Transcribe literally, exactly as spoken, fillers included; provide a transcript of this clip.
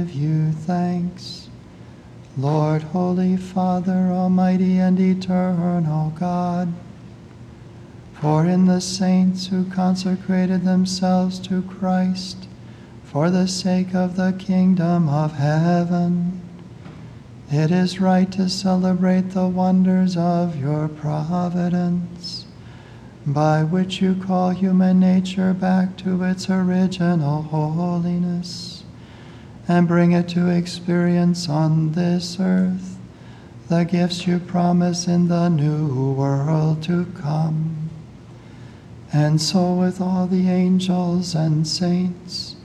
give you thanks. Lord, Holy Father, Almighty and eternal God, for in the saints who consecrated themselves to Christ for the sake of the kingdom of heaven, it is right to celebrate the wonders of your providence, by which you call human nature back to its original holiness, and bring it to experience on this earth the gifts you promise in the new world to come. And so with all the angels and saints,